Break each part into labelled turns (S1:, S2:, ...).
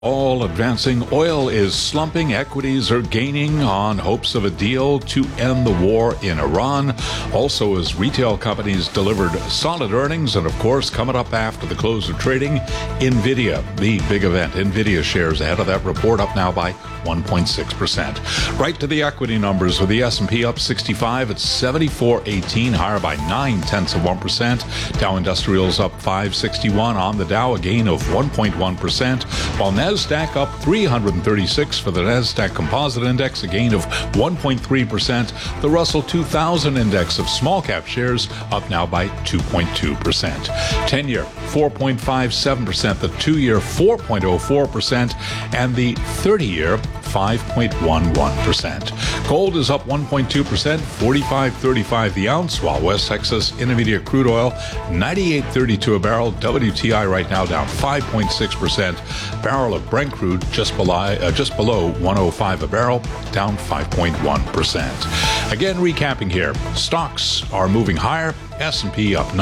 S1: All advancing. Oil is slumping. Equities are gaining on hopes of a deal to end the war in Iran. Also, as retail companies delivered solid earnings, and of course, coming up after the close of trading, NVIDIA, the big event. NVIDIA shares ahead of that report, up now by 1.6%. Right to the equity numbers, with the S&P up 65 at 74.18, higher by 0.9%. Dow Industrials up 561 on the Dow, a gain of 1.1%, while NASDAQ up 336 for the NASDAQ Composite Index, a gain of 1.3%. The Russell 2000 Index of small cap shares up now by 2.2%. 10-year 4.57%, the 2-year 4.04%, and the 30-year 5.11%. Gold is up 1.2%, 45.35 the ounce, while West Texas Intermediate crude oil 98.32 a barrel. WTI right now down 5.6%. Barrel of Brent crude just below 105 a barrel, down 5.1%. Again, recapping here, stocks are moving higher. S&P up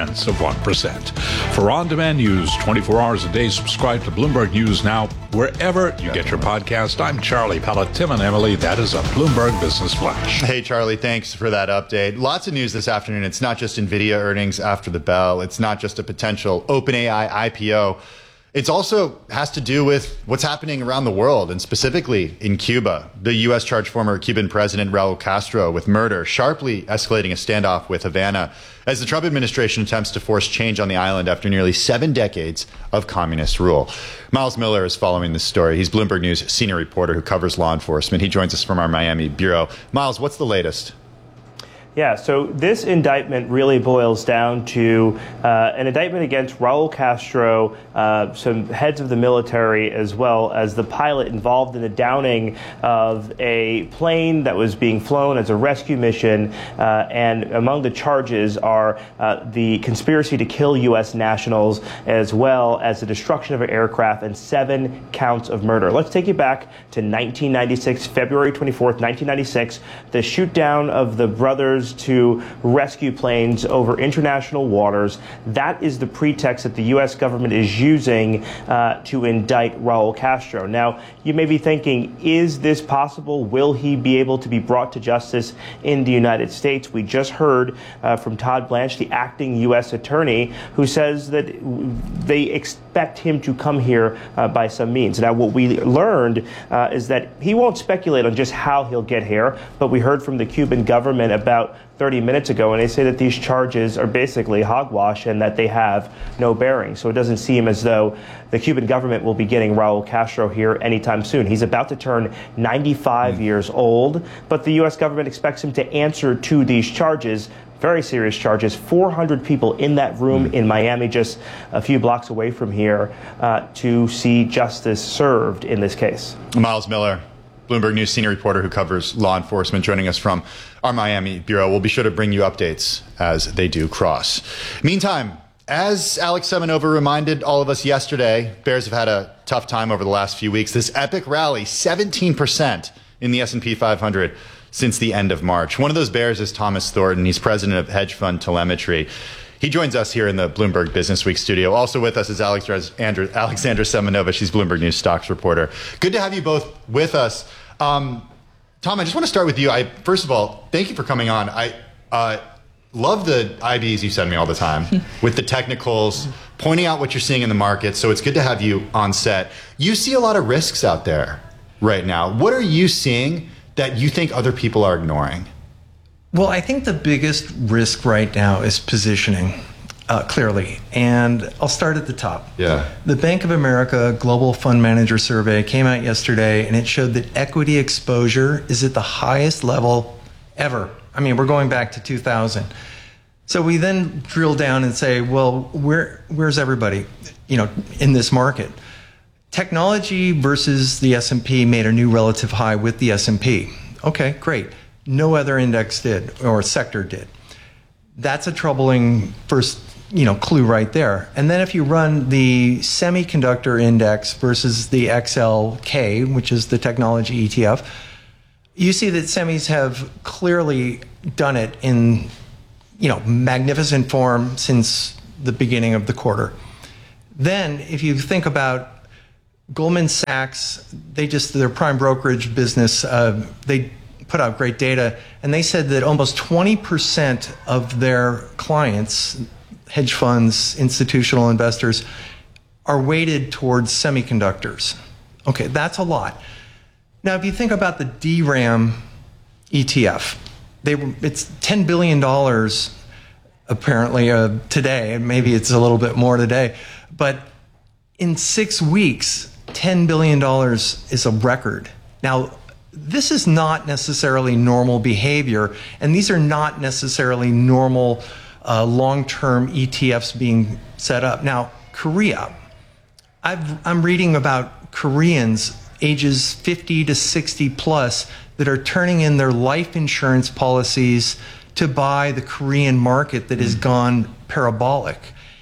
S1: 0.9%. For on-demand news 24 hours a day, subscribe to Bloomberg News Now wherever you get your podcast. I'm Charlie Pellett. Tim and Emily, that is a Bloomberg Business Flash.
S2: Hey, Charlie, thanks for that update. Lots of news this afternoon. It's not just NVIDIA earnings after the bell. It's not just a potential OpenAI IPO. It also has to do with what's happening around the world, and specifically in Cuba. The U.S. charged former Cuban President Raul Castro with murder, sharply escalating a standoff with Havana as the Trump administration attempts to force change on the island after nearly 7 decades of communist rule. Miles Miller is following this story. He's Bloomberg News senior reporter who covers law enforcement. He joins us from our Miami bureau. Miles, what's the latest?
S3: Yeah, so this indictment really boils down to an indictment against Raul Castro, some heads of the military, as well as the pilot involved in the downing of a plane that was being flown as a rescue mission. And among the charges are the conspiracy to kill U.S. nationals, as well as the destruction of an aircraft, and 7 counts of murder. Let's take you back to 1996, February 24th, 1996, the shoot down of the brothers to rescue planes over international waters. That is the pretext that the U.S. government is using to indict Raul Castro. Now, you may be thinking, is this possible? Will he be able to be brought to justice in the United States? We just heard from Todd Blanche, the acting U.S. attorney, who says that they expect him to come here by some means. Now, what we learned is that he won't speculate on just how he'll get here, but we heard from the Cuban government about 30 minutes ago, and they say that these charges are basically hogwash and that they have no bearing. So it doesn't seem as though the Cuban government will be getting Raul Castro here anytime soon. He's about to turn 95 years old, but the U.S. government expects him to answer to these charges. Very serious charges. 400 people in that room in Miami, just a few blocks away from here, to see justice served in this case.
S2: Miles Miller, Bloomberg News senior reporter who covers law enforcement, joining us from our Miami bureau. We'll be sure to bring you updates as they do cross. Meantime, as Alex Semenova reminded all of us yesterday, bears have had a tough time over the last few weeks. This epic rally, 17% in the S&P 500 since the end of March. One of those bears is Thomas Thornton. He's president of hedge fund Telemetry. He joins us here in the Bloomberg Business Week studio. Also with us is Alexandra Semenova. She's Bloomberg News stocks reporter. Good to have you both with us. Tom, I just want to start with you. First of all, thank you for coming on. I love the IBs you send me all the time with the technicals, pointing out what you're seeing in the market. So it's good to have you on set. You see a lot of risks out there right now. What are you seeing that you think other people are ignoring?
S4: Well, I think the biggest risk right now is positioning, clearly. And I'll start at the top.
S2: Yeah.
S4: The Bank of America Global Fund Manager Survey came out yesterday, and it showed that equity exposure is at the highest level ever. I mean, we're going back to 2000. So we then drill down and say, well, where's everybody, in this market? Technology versus the S&P made a new relative high with the S&P. Okay, great. No other index did, or sector did. That's a troubling first, clue right there. And then if you run the semiconductor index versus the XLK, which is the technology ETF, you see that semis have clearly done it in, magnificent form since the beginning of the quarter. Then if you think about Goldman Sachs, their prime brokerage business, they put out great data, and they said that almost 20% of their clients, hedge funds, institutional investors, are weighted towards semiconductors. Okay, that's a lot. Now, if you think about the DRAM ETF, it's $10 billion apparently today, and maybe it's a little bit more today, but in 6 weeks, $10 billion is a record. Now, this is not necessarily normal behavior, and these are not necessarily normal long-term ETFs being set up. Now, Korea, I'm reading about Koreans ages 50 to 60 plus that are turning in their life insurance policies to buy the Korean market that has gone parabolic.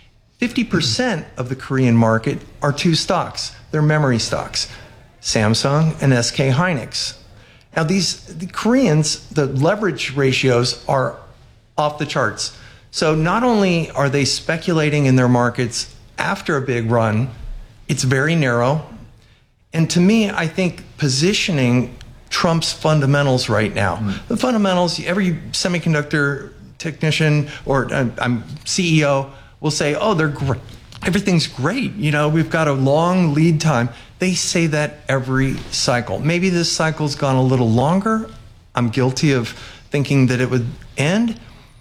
S4: 50% of the Korean market are two stocks. They're memory stocks, Samsung and SK Hynix. Now, the Koreans, the leverage ratios are off the charts. So not only are they speculating in their markets after a big run, it's very narrow. And to me, I think positioning trumps fundamentals right now. The fundamentals, every semiconductor technician or CEO will say, oh, they're great. Everything's great. You know, we've got a long lead time. They say that every cycle. Maybe this cycle's gone a little longer. I'm guilty of thinking that it would end.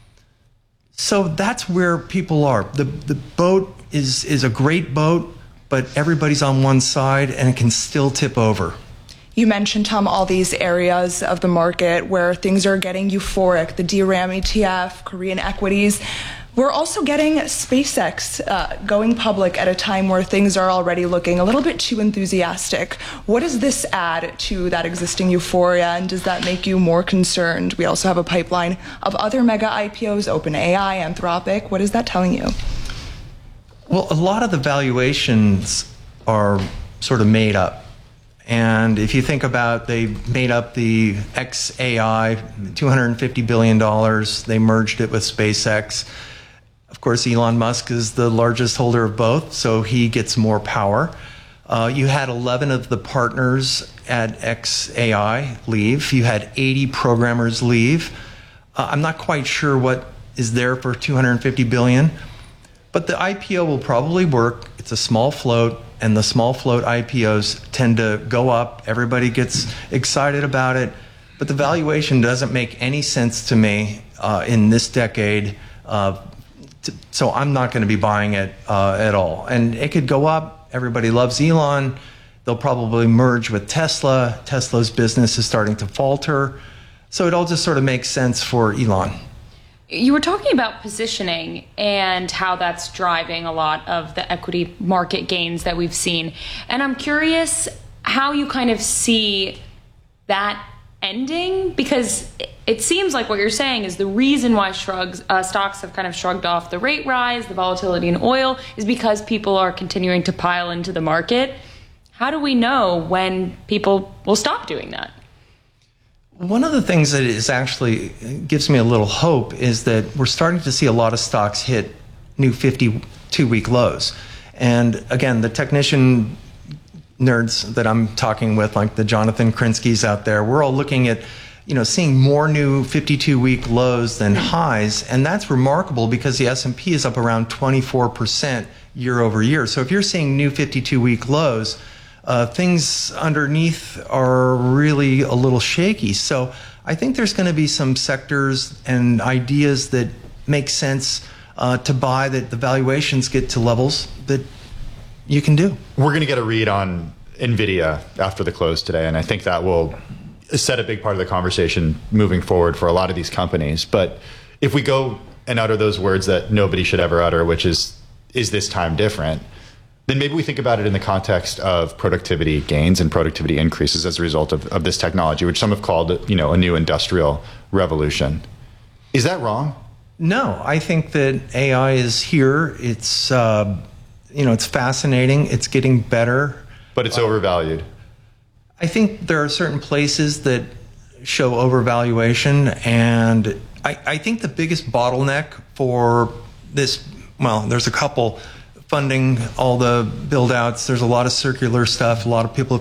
S4: So that's where people are. The boat is a great boat, but everybody's on one side and it can still tip over.
S5: You mentioned, Tom, all these areas of the market where things are getting euphoric, the DRAM ETF, Korean equities. We're also getting SpaceX going public at a time where things are already looking a little bit too enthusiastic. What does this add to that existing euphoria, and does that make you more concerned? We also have a pipeline of other mega IPOs, OpenAI, Anthropic. What is that telling you?
S4: Well, a lot of the valuations are sort of made up. And if you think about, they made up the XAI, $250 billion. They merged it with SpaceX. Of course, Elon Musk is the largest holder of both, so he gets more power. You had 11 of the partners at XAI leave. You had 80 programmers leave. I'm not quite sure what is there for $250 billion, but the IPO will probably work. It's a small float, and the small float IPOs tend to go up. Everybody gets excited about it, but the valuation doesn't make any sense to me in this decade. So I'm not going to be buying it at all. And it could go up. Everybody loves Elon. They'll probably merge with Tesla. Tesla's business is starting to falter. So it all just sort of makes sense for Elon.
S6: You were talking about positioning and how that's driving a lot of the equity market gains that we've seen. And I'm curious how you kind of see that ending, because it seems like what you're saying is the reason why stocks have kind of shrugged off the rate rise, the volatility in oil, is because people are continuing to pile into the market. How do we know when people will stop doing that?
S4: One of the things that is actually gives me a little hope is that we're starting to see a lot of stocks hit new 52-week lows. And again, the technician nerds that I'm talking with, like the Jonathan Krinskys out there, we're all looking at, seeing more new 52-week lows than highs, and that's remarkable because the S&P is up around 24% year over year. So if you're seeing new 52-week lows, things underneath are really a little shaky. So I think there's going to be some sectors and ideas that make sense to buy, that the valuations get to levels that you can do.
S2: We're going to get a read on NVIDIA after the close today, and I think that will set a big part of the conversation moving forward for a lot of these companies. But if we go and utter those words that nobody should ever utter, which is this time different, then maybe we think about it in the context of productivity gains and productivity increases as a result of this technology, which some have called, a new industrial revolution. Is that wrong?
S4: No, I think that AI is here. It's it's fascinating. It's getting better.
S2: But it's overvalued.
S4: I think there are certain places that show overvaluation, and I think the biggest bottleneck for this, well, there's a couple. funding all the build outs. There's a lot of circular stuff. A lot of people